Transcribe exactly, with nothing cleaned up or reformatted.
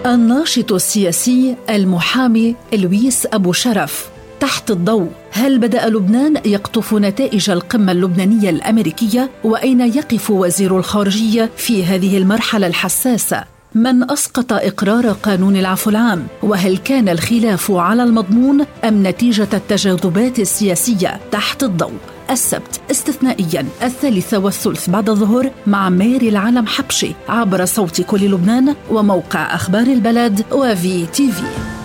الناشط السياسي المحامي لويس أبو شرف. تحت الضوء: هل بدأ لبنان يقطف نتائج القمة اللبنانية الأمريكية؟ وأين يقف وزير الخارجية في هذه المرحلة الحساسة؟ من أسقط إقرار قانون العفو العام؟ وهل كان الخلاف على المضمون أم نتيجة التجاذبات السياسية؟ تحت الضوء السبت استثنائيا الثالثة والثلث بعد الظهر مع ميري العلم حبشي عبر صوت كل لبنان وموقع أخبار البلد وفي تي في.